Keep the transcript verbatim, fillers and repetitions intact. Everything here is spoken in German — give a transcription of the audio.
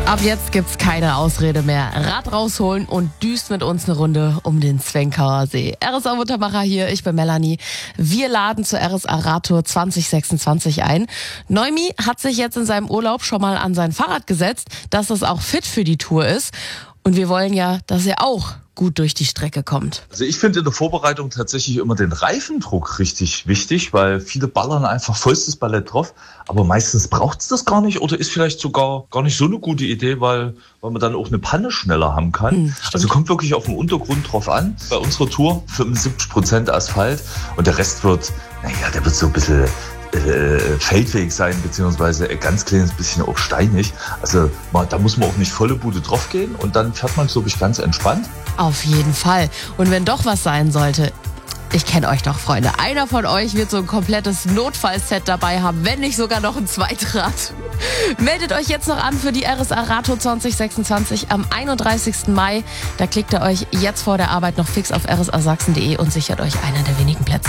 Ab jetzt gibt's keine Ausrede mehr. Rad rausholen und düst mit uns eine Runde um den Zwenkauer See. R S A-Muttermacher hier, ich bin Melanie. Wir laden zur R S A-Radtour zwanzig sechsundzwanzig ein. Neumi hat sich jetzt in seinem Urlaub schon mal an sein Fahrrad gesetzt, dass es auch fit für die Tour ist. Und wir wollen ja, dass er auch gut durch die Strecke kommt. Also ich finde in der Vorbereitung tatsächlich immer den Reifendruck richtig wichtig, weil viele ballern einfach vollstes Ballett drauf, aber meistens braucht es das gar nicht oder ist vielleicht sogar gar nicht so eine gute Idee, weil, weil man dann auch eine Panne schneller haben kann. Hm, also kommt wirklich auf den Untergrund drauf an. Bei unserer Tour fünfundsiebzig Prozent Asphalt und der Rest wird, naja, der wird so ein bisschen äh, feldfähig sein, beziehungsweise ein ganz kleines bisschen auch steinig. Also da muss man auch nicht volle Bude drauf gehen und dann fährt man, glaube ich, ganz entspannt. Auf jeden Fall. Und wenn doch was sein sollte, ich kenne euch doch, Freunde. Einer von euch wird so ein komplettes Notfallset dabei haben, wenn nicht sogar noch ein Zweitrad. Meldet euch jetzt noch an für die R S A-Radtour zwanzig sechsundzwanzig am einunddreißigsten Mai. Da klickt ihr euch jetzt vor der Arbeit noch fix auf r s a sachsen punkt de und sichert euch einer der wenigen Plätze.